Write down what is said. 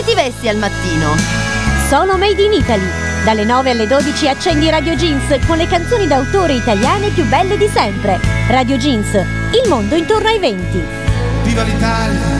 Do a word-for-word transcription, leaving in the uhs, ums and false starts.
Come ti vesti al mattino? Sono Made in Italy. Dalle nove alle dodici accendi Radio Jeans con le canzoni d'autore italiane più belle di sempre. Radio Jeans, il mondo intorno ai venti. Viva l'Italia!